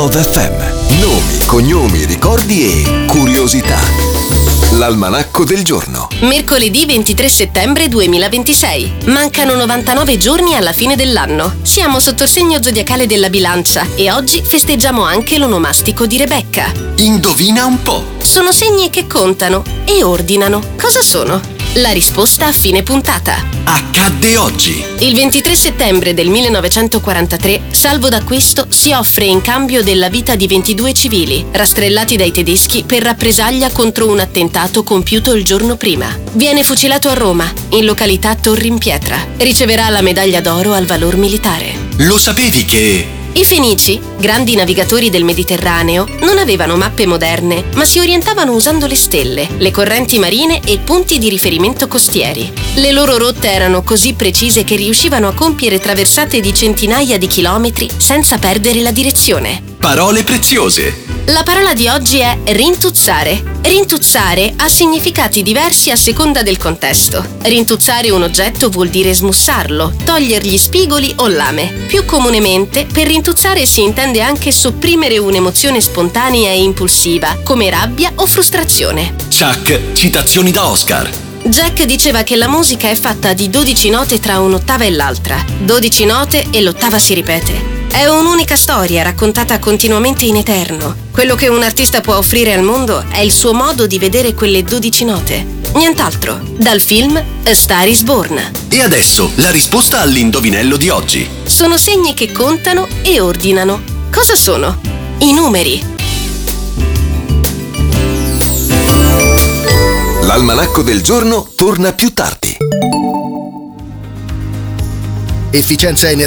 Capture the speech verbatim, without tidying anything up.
F M. Nomi, cognomi, ricordi e curiosità. L'almanacco del giorno. Mercoledì ventitré settembre duemilaventisei. Mancano novantanove giorni alla fine dell'anno. Siamo sotto il segno zodiacale della Bilancia e oggi festeggiamo anche l'onomastico di Rebecca. Indovina un po'. Sono segni che contano e ordinano. Cosa sono? La risposta a fine puntata. Accadde oggi. Il ventitré settembre del millenovecentoquarantatré, salvo d'acquisto si offre in cambio della vita di ventidue civili, rastrellati dai tedeschi per rappresaglia contro un attentato compiuto il giorno prima. Viene fucilato a Roma, in località Torri in Pietra. Riceverà la medaglia d'oro al valor militare. Lo sapevi che... I Fenici, grandi navigatori del Mediterraneo, non avevano mappe moderne, ma si orientavano usando le stelle, le correnti marine e punti di riferimento costieri. Le loro rotte erano così precise che riuscivano a compiere traversate di centinaia di chilometri senza perdere la direzione. Parole preziose. La parola di oggi è rintuzzare. Rintuzzare ha significati diversi a seconda del contesto. Rintuzzare un oggetto vuol dire smussarlo, togliergli spigoli o lame. Più comunemente, per rintuzzare si intende anche sopprimere un'emozione spontanea e impulsiva, come rabbia o frustrazione. Chuck, citazioni da Oscar. Jack diceva che la musica è fatta di dodici note tra un'ottava e l'altra. dodici note e l'ottava si ripete. È un'unica storia raccontata continuamente in eterno. Quello che un artista può offrire al mondo è il suo modo di vedere quelle dodici note. Nient'altro. Dal film A Star is Born. E adesso la risposta all'indovinello di oggi. Sono segni che contano e ordinano. Cosa sono? I numeri. L'almanacco del giorno torna più tardi. Efficienza energetica.